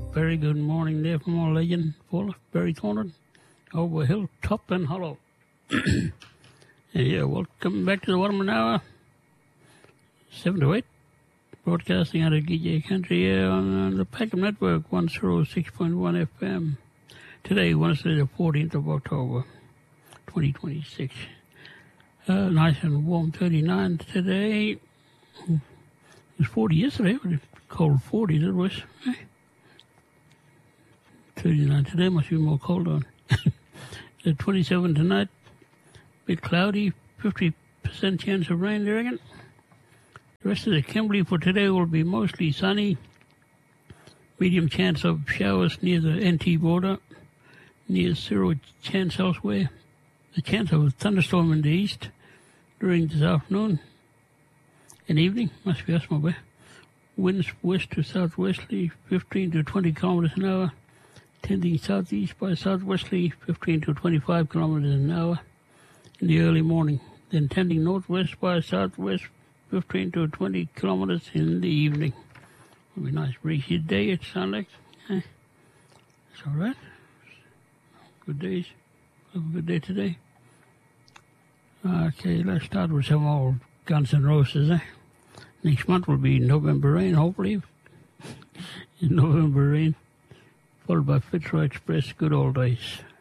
very good morning there from our legend, full of Barry Thornton, over hilltop and hollow. Yeah, welcome back to the Waterman Hour, 7 to 8, broadcasting out of GJ Country here on the Peckham Network, 106.1 FM. Today, Wednesday, the 14th of October, 2026. Nice and warm, 39 today. It was 40 yesterday, but it's cold 40s it was. 39 today, must be more cold on. 27 tonight, bit cloudy, 50% chance of rain, I reckon. The rest of the Kimberley for today will be mostly sunny. Medium chance of showers near the NT border. Near zero chance elsewhere. The chance of a thunderstorm in the east during this afternoon and evening. Must be us, my boy. Winds west to southwesterly, 15 to 20 kilometers an hour. Tending southeast by southwesterly, 15 to 25 kilometers an hour in the early morning. Then tending northwest by southwest, 15 to 20 kilometers in the evening. It'll be a nice breezy day, it sounds like. It's all right. Good days. Have a good day today. Okay, let's start with some old Guns N' Roses, Next month will be November Rain, hopefully. November Rain, followed by Fitzroy Express, Good Old Days.